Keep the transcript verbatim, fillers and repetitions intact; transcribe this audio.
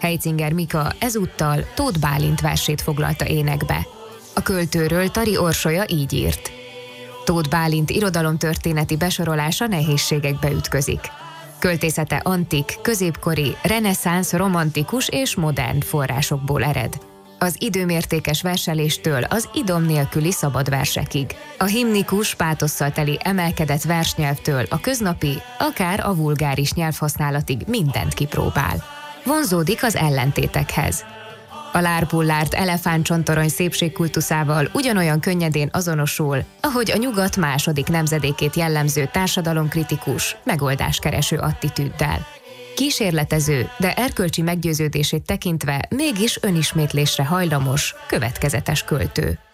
Heitzinger Mika ezúttal Tóth Bálint versét foglalta énekbe. A költőről Tari Orsolya így írt: Tóth Bálint irodalomtörténeti besorolása nehézségekbe ütközik. Költészete antik, középkori, reneszánsz, romantikus és modern forrásokból ered. Az időmértékes verseléstől az idom nélküli szabad versekig. A himnikus, pátosszal teli emelkedett versnyelvtől a köznapi, akár a vulgáris nyelvhasználatig mindent kipróbál. Vonzódik az ellentétekhez. A lárpullárt elefántcsontorony szépségkultuszával ugyanolyan könnyedén azonosul, ahogy a nyugat második nemzedékét jellemző társadalomkritikus, megoldáskereső attitűddel. Kísérletező, de erkölcsi meggyőződését tekintve mégis önismétlésre hajlamos, következetes költő.